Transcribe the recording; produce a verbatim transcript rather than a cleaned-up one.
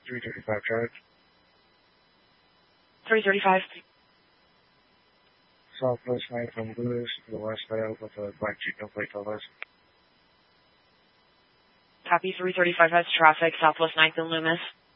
three thirty-five Drive. three thirty-five. Southwest nine from Lewis to the west layout with a black Jeep, no plate Lewis. Copy. three thirty-five has traffic, Southwest ninth and Loomis.